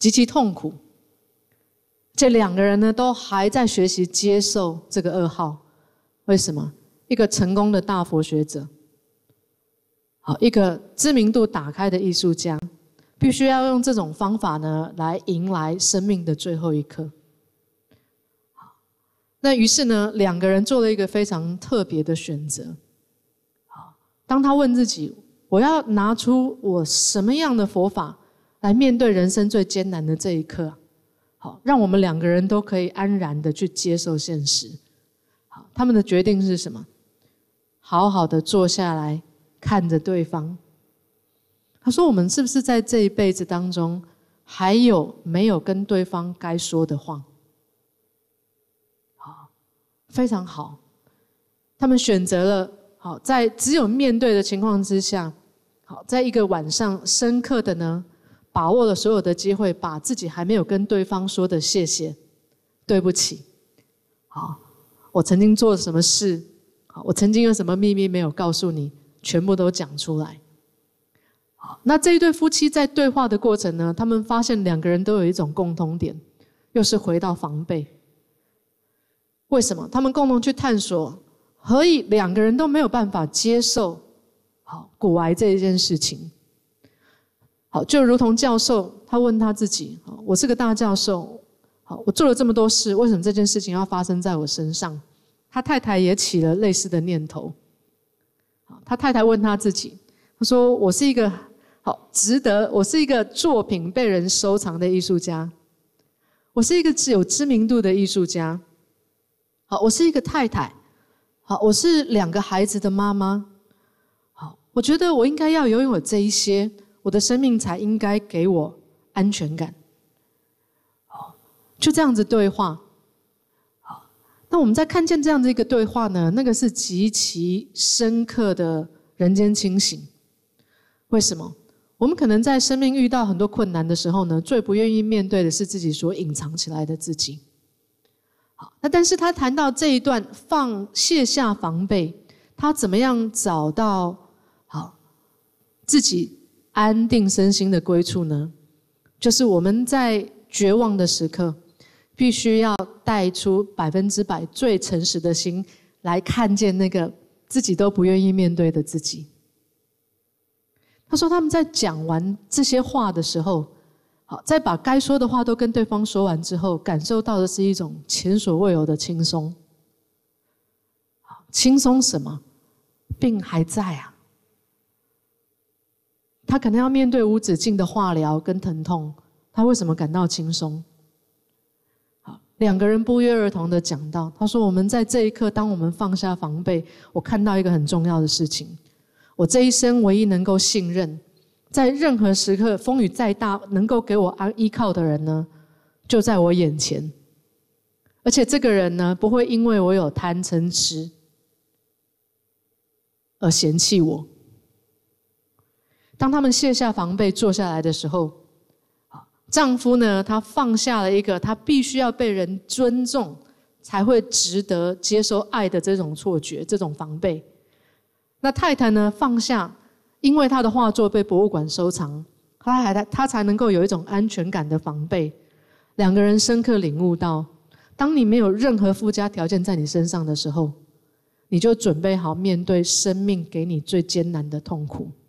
极其痛苦。这两个人呢，都还在学习接受这个噩耗。为什么？一个成功的大佛学者，好，一个知名度打开的艺术家，必须要用这种方法呢，来迎来生命的最后一刻。好，那于是呢，两个人做了一个非常特别的选择。好，当他问自己，我要拿出我什么样的佛法来面对人生最艰难的这一刻？好，让我们两个人都可以安然的去接受现实。好，他们的决定是什么？好好的坐下来，看着对方。他说：“我们是不是在这一辈子当中，还有没有跟对方该说的话？”好，非常好。他们选择了好，在只有面对的情况之下，好，在一个晚上深刻的呢，把握了所有的机会，把自己还没有跟对方说的谢谢、对不起，好，我曾经做了什么事，好，我曾经有什么秘密没有告诉你，全部都讲出来。好，那这一对夫妻在对话的过程呢，他们发现两个人都有一种共通点，又是回到防备。为什么？他们共同去探索，何以两个人都没有办法接受好骨癌这一件事情。好，就如同教授，他问他自己：我是个大教授，好，我做了这么多事，为什么这件事情要发生在我身上？他太太也起了类似的念头。好，他太太问他自己，他说：我是一个好值得，我是一个作品被人收藏的艺术家，我是一个有知名度的艺术家，好，我是一个太太，好，我是2个孩子的妈妈，好，我觉得我应该要拥有这一些，我的生命才应该给我安全感。好，就这样子对话。好，那我们在看见这样的一个对话呢，那个是极其深刻的人间清醒。为什么？我们可能在生命遇到很多困难的时候呢，最不愿意面对的是自己所隐藏起来的自己。好，那但是他谈到这一段卸下防备，他怎么样找到好自己安定身心的归处呢？就是我们在绝望的时刻，必须要带出100%最诚实的心，来看见那个自己都不愿意面对的自己。他说他们在讲完这些话的时候，好，在把该说的话都跟对方说完之后，感受到的是一种前所未有的轻松。轻松什么？病还在啊。他可能要面对无止境的化疗跟疼痛，他为什么感到轻松？好，2个人不约而同的讲到，他说我们在这一刻，当我们放下防备，我看到一个很重要的事情，我这一生唯一能够信任，在任何时刻风雨再大能够给我依靠的人呢，就在我眼前。而且这个人呢，不会因为我有贪嗔痴而嫌弃我。当他们卸下防备坐下来的时候，丈夫呢，他放下了一个他必须要被人尊重才会值得接受爱的这种错觉，这种防备。那太太呢，放下因为她的画作被博物馆收藏，她才能够有一种安全感的防备。2个人深刻领悟到，当你没有任何附加条件在你身上的时候，你就准备好面对生命给你最艰难的痛苦。